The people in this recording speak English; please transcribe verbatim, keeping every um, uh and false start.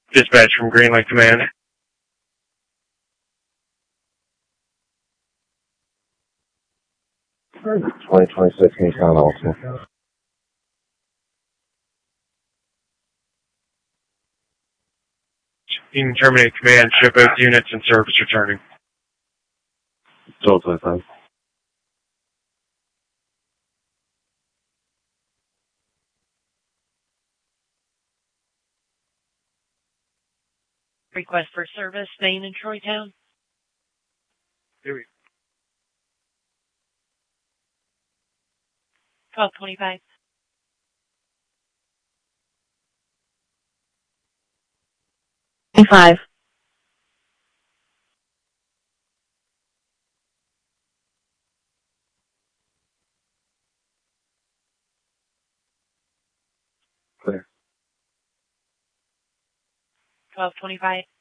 Dispatch from Green Lake Command. twenty twenty-six Nissan Altima. You can terminate command, ship both units, and service returning. twelve twenty-five. Request for service, staying in Troy Town. Here we go. twelve twenty-five. Five. Clear. twelve twenty-five.